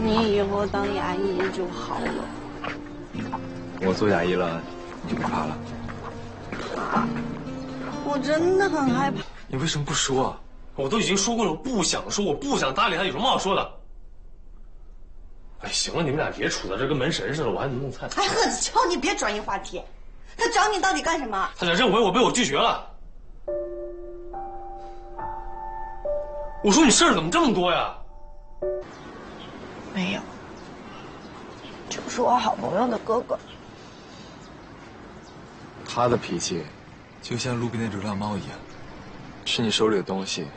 你以后当牙医就好了。 我做牙医了，你就不怕了？ 怕？我真的很害怕。 你为什么不说啊？我都已经说过了，我不想说，我不想搭理他，有什么好说的？哎，行了，你们俩别杵在这跟门神似的，我还得弄菜。 哎，贺子乔，你别转移话题。他找你到底干什么？ 他想认为我被我拒绝了。我说你事儿怎么这么多呀？ 没有，就是我好朋友的哥哥。 他的脾气就像路边那只烂猫一样，吃你手里的东西